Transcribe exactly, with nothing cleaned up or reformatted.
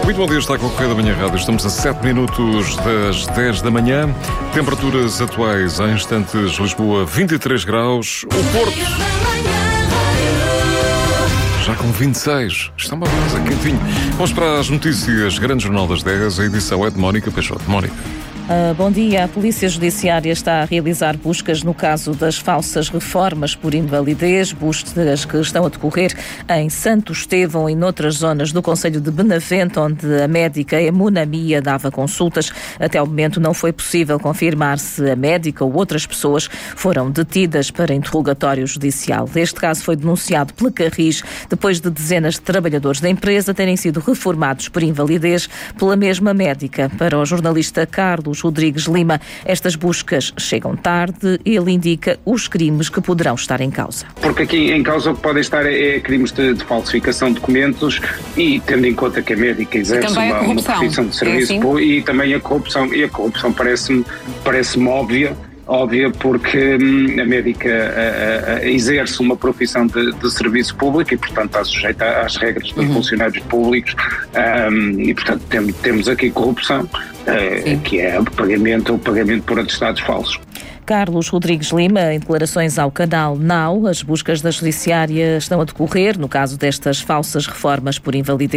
Muito bom dia, está com o Correio da Manhã Rádio. Estamos a sete minutos das dez da manhã. Temperaturas atuais em instantes: Lisboa vinte e três graus, o Porto já com vinte e seis. Está uma brasa quentinho. Vamos para as notícias. Grande Jornal das dez. A edição é de Mónica Peixoto. Mónica. Uh, bom dia. A Polícia Judiciária está a realizar buscas no caso das falsas reformas por invalidez, buscas que estão a decorrer em Santo Estevão e noutras zonas do concelho de Benavente, onde a médica Emuna Mia dava consultas. Até o momento não foi possível confirmar se a médica ou outras pessoas foram detidas para interrogatório judicial. Este caso foi denunciado pela Carris depois de dezenas de trabalhadores da empresa terem sido reformados por invalidez pela mesma médica. Para o jornalista Carlos Rodrigues Lima, estas buscas chegam tarde. Ele indica os crimes que poderão estar em causa. Porque aqui em causa o que podem estar é, é crimes de, de falsificação de documentos e tendo em conta que a médica exerce uma, uma profissão de serviço é assim? E também a corrupção. E a corrupção parece-me, parece-me óbvia. Óbvia porque hum, a médica a, a, a exerce uma profissão de, de serviço público e, portanto, está sujeita às regras dos uhum. funcionários públicos um, e, portanto, tem, temos aqui corrupção, uh, que é o pagamento, o pagamento por atestados falsos. Carlos Rodrigues Lima, em declarações ao canal Now, as buscas da Judiciária estão a decorrer no caso destas falsas reformas por invalidez.